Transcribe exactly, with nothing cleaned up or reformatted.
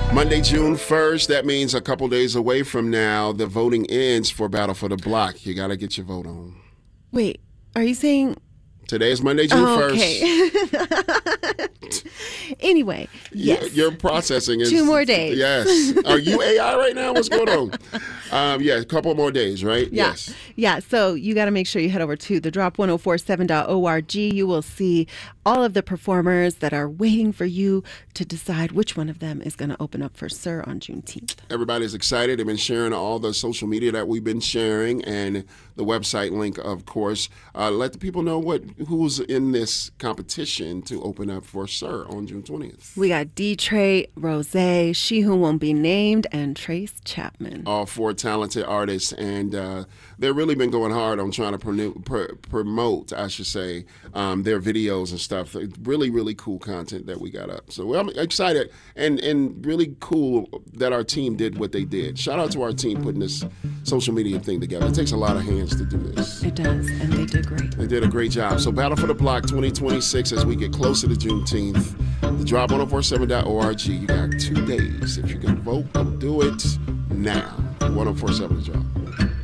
Monday, June first. That means a couple days away from now, the voting ends for Battle for the Block. You got to get your vote on. Wait, are you saying... Today is Monday, June first. Okay. Anyway, yes. Your, your processing is... Two more days. Yes. Are you A I right now? What's going on? Um, yeah, a couple more days, right? Yeah. Yes. Yeah, so you got to make sure you head over to the drop ten forty-seven dot org. You will see all of the performers that are waiting for you to decide which one of them is going to open up for Sir on Juneteenth. Everybody's excited. They've been sharing all the social media that we've been sharing and the website link, of course. Uh, let the people know what who's in this competition to open up for Sir on June twentieth. We got D-Trey, Rose, She Who Won't Be Named, and Trace Chapman. All four talented artists, and uh, they've really been going hard on trying to promote, pr- promote I should say, um, their videos and stuff. Really, really cool content that we got up. So I'm excited and, and really cool that our team did what they did. Shout out to our team putting this social media thing together. It takes a lot of hands to do this. It does, and they did great. They did a great job. So Battle for the Block twenty twenty-six as we get closer to Juneteenth. The drop ten forty-seven dot org. You got two days. If you can vote, do it now. ten forty-seven The Drop.